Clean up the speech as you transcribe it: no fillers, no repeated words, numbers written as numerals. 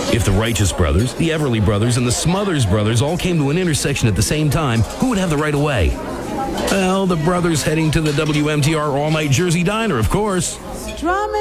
If the Righteous Brothers, the Everly Brothers, and the Smothers Brothers all came to an intersection at the same time, who would have the right of way? Well, the brothers heading to the WMTR All-Night Jersey Diner, of course. Drumming